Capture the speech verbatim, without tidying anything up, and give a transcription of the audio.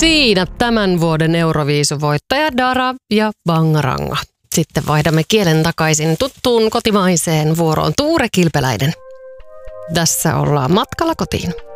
Siinä tämän vuoden Euroviisuvoittaja Dara ja Bangaranga. Sitten vaihdamme kielen takaisin tuttuun kotimaiseen vuoroon. Tuure Kilpeläinen. Tässä ollaan matkalla kotiin.